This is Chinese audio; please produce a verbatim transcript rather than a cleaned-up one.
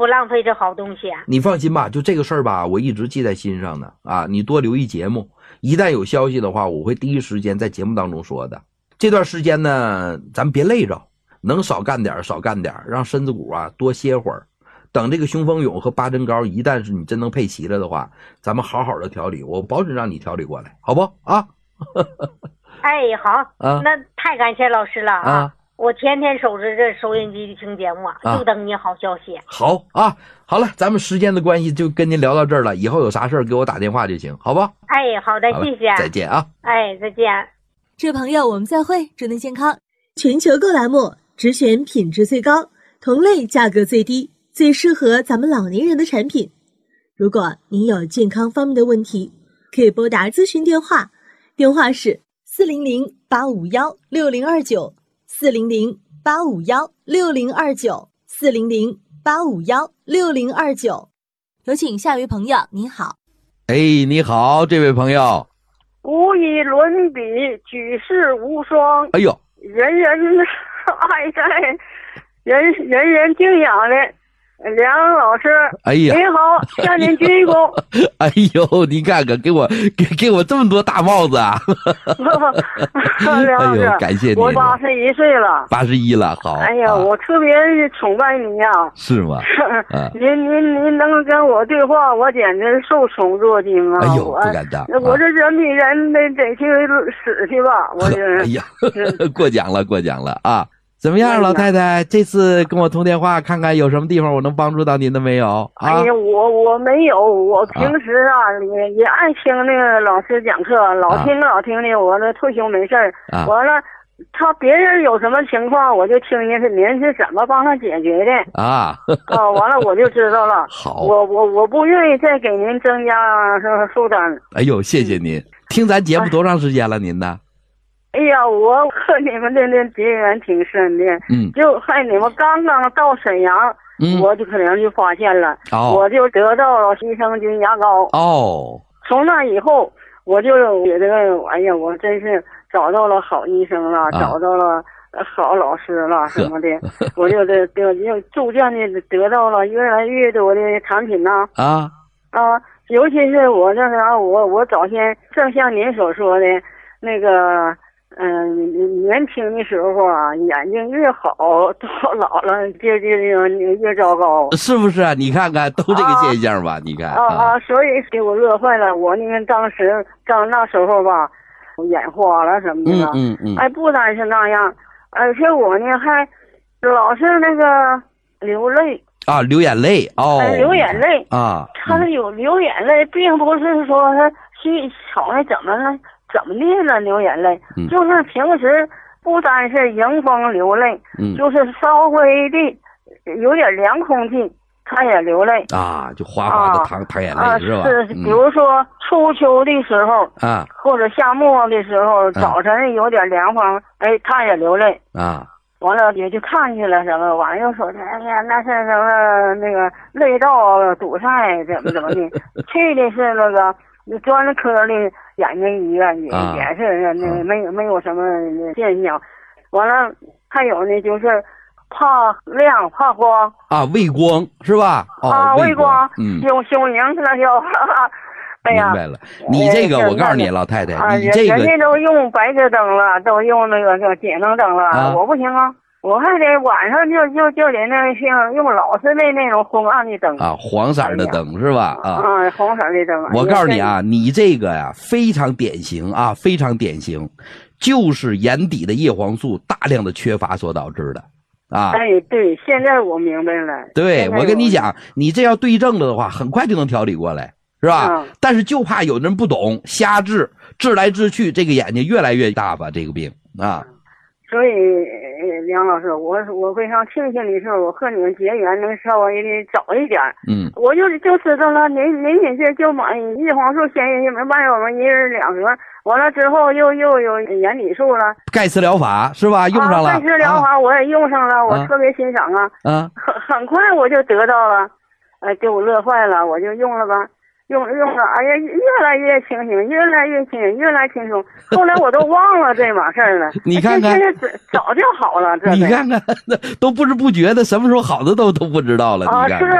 不浪费这好东西啊。 你放心吧，就这个事儿吧，我一直记在心上的啊。你多留意节目，一旦有消息的话，我会第一时间在节目当中说的。这段时间呢，咱别累着，能少干点少干点，让身子骨啊多歇会儿。等这个雄风勇和八珍膏一旦是你真能配齐了的话，咱们好好的调理，我保准让你调理过来，好不啊？ 哎，好， 啊、 那太感谢老师了啊！ 啊我天天守着这收音机听节目啊， 啊就等你好消息。 好啊，好了，咱们时间的关系就跟您聊到这儿了，以后有啥事儿给我打电话就行，好吧？ 哎，好的，谢谢， 再见啊！ 哎，再见。 这位朋友，我们再会，祝您健康。全球购栏目只选品质最高、同类价格最低、最适合咱们老年人的产品。如果您有健康方面的问题，可以拨打咨询电话，电话是四零零八五幺六零二九，四零零八五幺六零二九，四零零八五幺六零二九。有请下一位朋友，您好。 哎，你好，这位朋友。 无以伦比，举世无双。 哎呦， 人人爱戴，人人人敬仰的梁老师。 哎呀， 您好，向您鞠躬。 哎呦，你看看，给我给给我这么多大帽子啊！ 梁老师， 哎呦，感谢你。 我八十一岁了， 八十一了，好。 哎呀，啊、我特别崇拜你呀、啊。 是吗？ 啊、您您您能跟我对话，我简直受宠若惊啊！ 哎呦，不敢当。 我这人比人得得去死去吧，我这。 哎呀，过奖了，过奖了啊！怎么样，老太太？这次跟我通电话，看看有什么地方我能帮助到您的没有？啊、 哎呀，我我没有，我平时啊、啊、也也爱听那个老师讲课，老听老听的。我这退休没事儿，啊、完了，他别人有什么情况，我就听听是您是怎么帮他解决的啊。 啊，完了我就知道了。 好， 我我我不愿意再给您增加负担。 哎呦，谢谢您！听咱节目多长时间了，您呢？ 哎呀，我和你们的那结缘挺深的， 嗯， 就还你们刚刚到沈阳，嗯，我就可能就发现了，哦，我就得到了益生菌牙膏， 哦， 从那以后，我就觉得，哎呀，我真是找到了好医生了，啊、找到了好老师了什么的，我就得得就逐渐的得到了越来越多的产品呐， 啊啊，尤其是我这啥，我我早先正像您所说的那个。嗯，年轻的时候啊，眼睛越好，到老了这这这越糟糕， 是不是啊？你看看，都这个现象吧？啊、你看啊啊，所以给我乐坏了。我那个当时刚那时候吧，眼花了什么的， 嗯嗯嗯， 哎，不单是那样，而且我呢还老是那个流泪啊，流眼泪哦、 哎，流眼泪啊， 他是有流眼泪，并不是说他去瞧他怎么了。怎么的了？流眼泪，嗯、就是平时不单是迎风流泪，嗯、就是稍微的有点凉空气，他也流泪啊，就哗哗的淌淌眼泪、 啊、 是吧？ 是，比如说初秋的时候啊， 或者夏末的时候，早晨有点凉风，啊、哎，他也流泪啊。 完了也就看去了什么，完了又说哎呀那是什么那个泪道堵塞怎么怎么的，去的是那个专科的。眼睛医院也、啊、也是那没有没有什么现象，完了还有呢就是怕亮怕光啊，畏光是吧？哦、 啊，畏光， 嗯， 胸胸营了就，哎呀， 明白了。你这个我告诉你，老太太， 啊、 你这个人家都用白炽灯了，都用那个叫节能灯了，啊、我不行啊。我还得晚上就就就得那像用老式的那种昏暗的灯啊，黄色的灯、哎、是吧？啊， 啊，黄色的灯。 我告诉你啊，你这个呀非常典型啊，非常典型，就是眼底的叶黄素大量的缺乏所导致的啊。 哎，对，现在我明白了。 对，我跟你讲，你这要对症了的话，很快就能调理过来，是吧？嗯、但是就怕有人不懂，瞎治，治来治去，这个眼睛越来越大吧，这个病啊。 所以，梁老师，我我非常庆幸的是，我和你们结缘能稍微的早一点。 嗯， 我就就知道了，您您也是就买叶黄素鲜叶们卖我们一人两盒，完了之后又又有眼底素了， 钙丝疗法是吧？用上了， 钙丝疗法我也用上了，啊、我特别欣赏啊。 啊， 很很快我就得到了，哎，给我乐坏了，我就用了吧。用用了，哎呀，越来越清醒，越来越清醒，越来越轻松。后来我都忘了这码事儿了。 你看看， 现在早就好了。这你看看，都不知不觉的，什么时候好的都都不知道了。 啊， 你看看是。